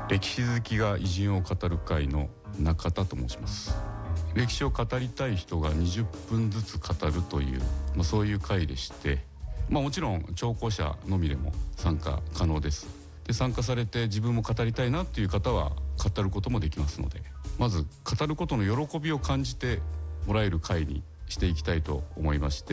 歴史好きが偉人を語る会の中田と申します。歴史を語りたい人が20分ずつ語るという、そういう会でして、もちろん聴講者のみでも参加可能です。で、参加されて自分も語りたいなっていう方は語ることもできますので、まず語ることの喜びを感じてもらえる会にしていきたいと思いまして、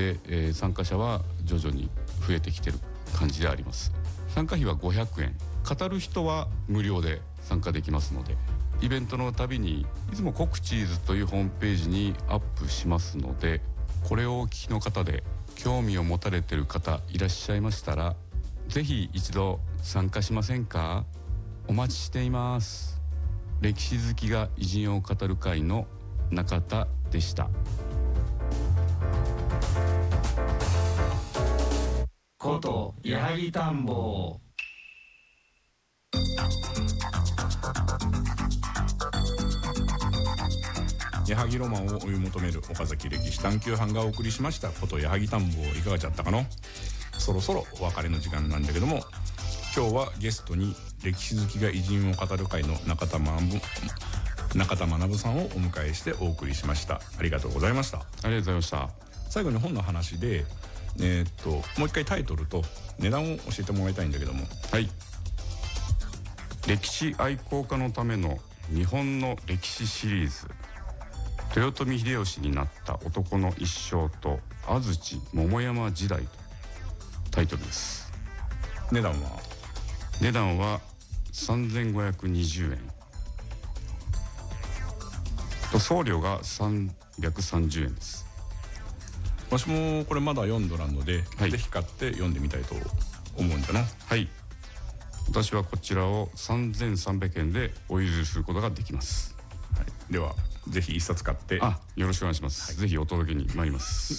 参加者は徐々に増えてきてる感じであります。参加費は500円、語る人は無料で参加できますので、イベントのたびにいつもコクチーズというホームページにアップしますので、これをお聞きの方で興味を持たれている方いらっしゃいましたら、ぜひ一度参加しませんか？お待ちしています。歴史好きが偉人を語る会の中田でした。 こと矢作田んぼ。 矢作ロマンを追い求める岡崎歴史探求班がお送りしましたこと矢作田んぼ、いかがじゃったかの。そろそろお別れの時間なんだけども、今日はゲストに歴史好きが偉人を語る会の中田学さんをお迎えしてお送りしました。ありがとうございました。 ありがとうございました。 最後に本の話で、もう一回タイトルと値段を教えてもらいたいんだけども。 はい。歴史愛好家のための日本の歴史シリーズ、豊臣秀吉になった男の一生と安土桃山時代とタイトルです。 値段は3520円と、送料が330円です。わしもこれまだ読んどらんので、ぜひ買って読んでみたいと思うんだな。 はい、私はこちらを3300円でお譲りすることができます。 はい、ではぜひ一冊買って、 よろしくお願いします。ぜひお届けに参ります。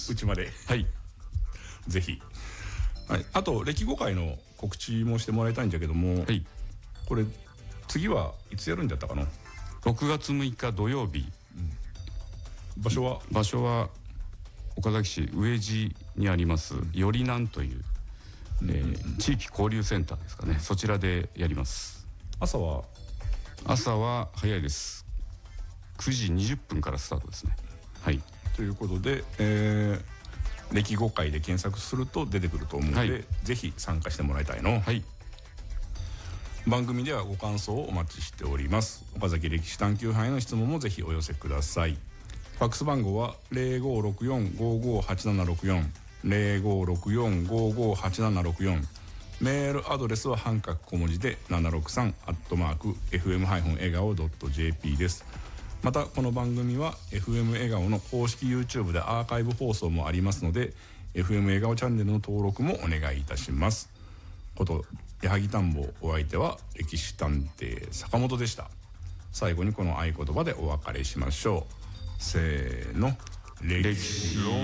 うちまで。 はい、 ぜひ。はい、あと歴語会の告知もしてもらいたいんだけども、はい、これ次はいつやるんだったかな。 6月6日土曜日、 場所は岡崎市上地にありますよりなんという、地域交流センターですかね。そちらでやります。朝は早いです。9時20分からスタートですね。はい、 ということで、歴語会で検索すると出てくると思うので、ぜひ参加してもらいたいの。はい、番組ではご感想をお待ちしております。岡崎歴史探求班への質問もぜひお寄せください。ファックス番号は 0564-558764 0564-558764。メールアドレスは半角小文字で763@fm-egao.jp です。またこの番組は FM 笑顔の公式 YouTube でアーカイブ放送もありますので、 FM 笑顔チャンネルの登録もお願いいたします。こと矢作田んぼ、お相手は歴史探偵坂本でした。最後にこの合言葉でお別れしましょう。せーの、歴史